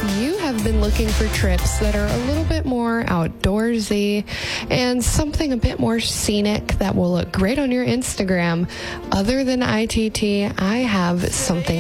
you have been looking for trips that are a little bit more outdoorsy and something a bit more scenic that will look great on your Instagram, other than ITT, I have something